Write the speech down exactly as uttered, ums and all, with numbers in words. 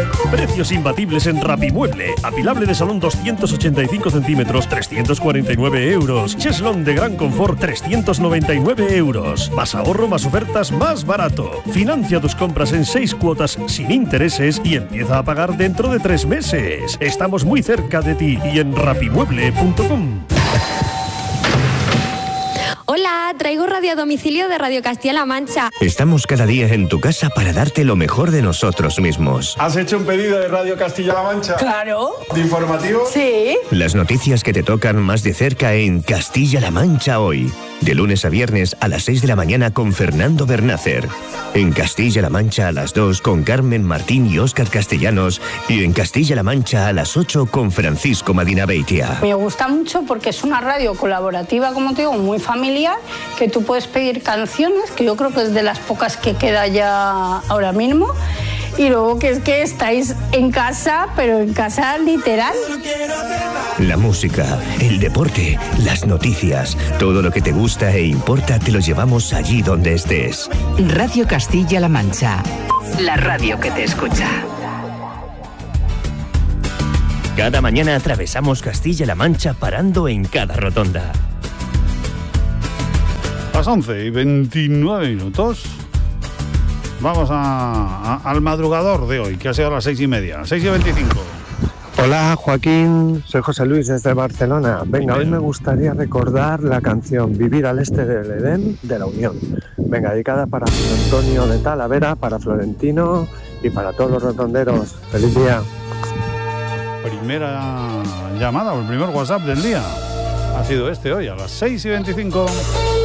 Precios imbatibles en Rapimueble. Apilable de salón doscientos ochenta y cinco centímetros, trescientos cuarenta y nueve euros. Cheslón de gran confort, trescientos noventa y nueve euros. Más ahorro, más ofertas, más barato. Financia tus compras en seis cuotas sin intereses y empieza a pagar dentro de tres meses. Estamos muy cerca de ti y en rapimueble punto com. Hola, traigo radio a domicilio de Radio Castilla-La Mancha. Estamos cada día en tu casa para darte lo mejor de nosotros mismos. ¿Has hecho un pedido de Radio Castilla-La Mancha? Claro. ¿De informativo? Sí. Las noticias que te tocan más de cerca en Castilla-La Mancha hoy. De lunes a viernes a las seis de la mañana con Fernando Bernácer. En Castilla-La Mancha a las dos con Carmen Martín y Óscar Castellanos. Y en Castilla-La Mancha a las ocho con Francisco Madinabeitia. Me gusta mucho porque es una radio colaborativa, como te digo, muy familiar, que tú puedes pedir canciones, que yo creo que es de las pocas que queda ya ahora mismo. Y luego que es que estáis en casa, pero en casa literal. La música, el deporte, las noticias, todo lo que te gusta e importa te lo llevamos allí donde estés. Radio Castilla-La Mancha, la radio que te escucha. Cada mañana atravesamos Castilla-La Mancha parando en cada rotonda. Las once y veintinueve minutos. Vamos a, a, al madrugador de hoy, que ha sido a las seis y media, seis y veinticinco. Hola Joaquín, soy José Luis desde Barcelona. Venga, hoy me gustaría recordar la canción Vivir al este del Edén de La Unión. Venga, dedicada para Antonio de Talavera, para Florentino y para todos los rotonderos. ¡Feliz día! Primera llamada o el primer WhatsApp del día ha sido este hoy, a las seis y veinticinco.